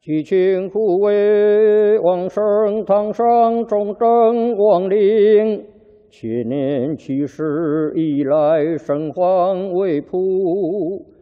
齐秦护卫，王生堂上忠贞王陵，千年七世以来，神皇为仆。